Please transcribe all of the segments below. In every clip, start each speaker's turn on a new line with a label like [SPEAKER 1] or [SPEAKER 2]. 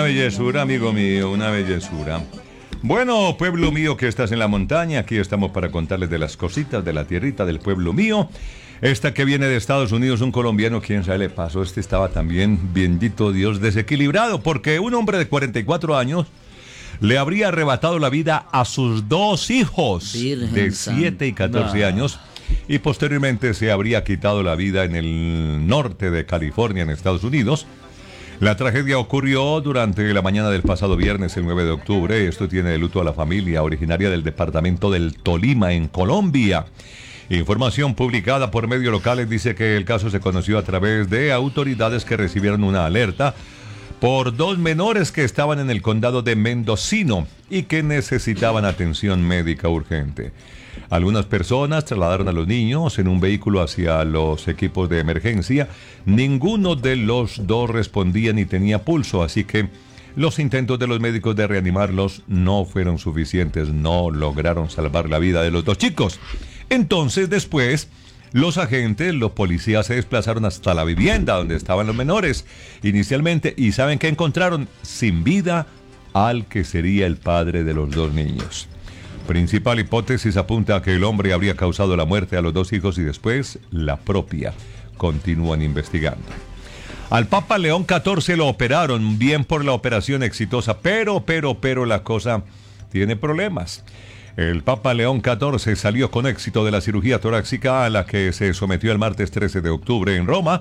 [SPEAKER 1] bellezura, amigo mío, una bellezura. Bueno, pueblo mío que estás en la montaña, aquí estamos para contarles de las cositas de la tierrita del pueblo mío. Esta que viene de Estados Unidos, un colombiano, quién sabe le pasó, estaba también, bendito Dios, desequilibrado, porque un hombre de 44 años le habría arrebatado la vida a sus dos hijos de 7 y 14 años. Y posteriormente se habría quitado la vida en el norte de California, en Estados Unidos. La tragedia ocurrió durante la mañana del pasado viernes, el 9 de octubre. Esto tiene de luto a la familia originaria del departamento del Tolima, en Colombia. Información publicada por medios locales dice que el caso se conoció a través de autoridades que recibieron una alerta por dos menores que estaban en el condado de Mendocino y que necesitaban atención médica urgente. Algunas personas trasladaron a los niños en un vehículo hacia los equipos de emergencia. Ninguno de los dos respondía ni tenía pulso, así que los intentos de los médicos de reanimarlos no fueron suficientes, no lograron salvar la vida de los dos chicos. Entonces, después, los policías se desplazaron hasta la vivienda donde estaban los menores inicialmente, y ¿saben qué encontraron? Sin vida al que sería el padre de los dos niños. Principal hipótesis apunta a que el hombre habría causado la muerte a los dos hijos y después la propia. Continúan investigando. Al Papa León XIV lo operaron, bien por la operación exitosa, pero la cosa tiene problemas. El Papa León XIV salió con éxito de la cirugía torácica a la que se sometió el martes 13 de octubre en Roma,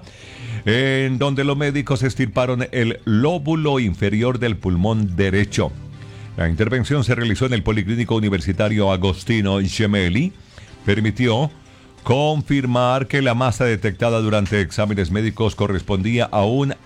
[SPEAKER 1] en donde los médicos extirparon el lóbulo inferior del pulmón derecho. La intervención se realizó en el Policlínico Universitario Agostino Gemelli. Permitió confirmar que la masa detectada durante exámenes médicos correspondía a un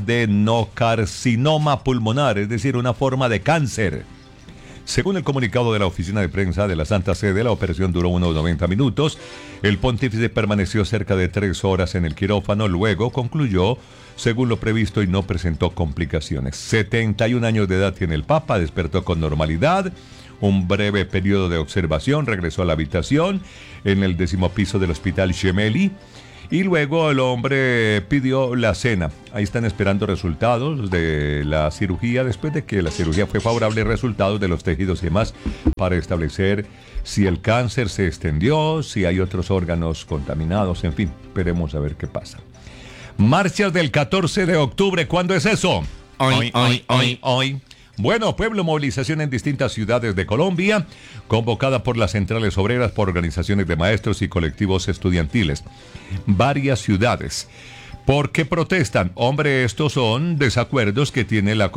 [SPEAKER 1] adenocarcinoma pulmonar, es decir, una forma de cáncer. Según el comunicado de la oficina de prensa de la Santa Sede, la operación duró unos 90 minutos. El pontífice permaneció cerca de 3 horas en el quirófano, luego concluyó según lo previsto y no presentó complicaciones. 71 años de edad tiene el Papa, despertó con normalidad. Un breve periodo de observación, regresó a la habitación en el 10º piso del Hospital Gemelli. Y luego el hombre pidió la cena. Ahí están esperando resultados de la cirugía, después de que la cirugía fue favorable, resultados de los tejidos y demás, para establecer si el cáncer se extendió, si hay otros órganos contaminados, en fin, esperemos a ver qué pasa. Marchas del 14 de octubre, ¿cuándo es eso? Hoy. Bueno, pueblo, movilización en distintas ciudades de Colombia, convocada por las centrales obreras, por organizaciones de maestros y colectivos estudiantiles. Varias ciudades. ¿Por qué protestan? Hombre, estos son desacuerdos que tiene la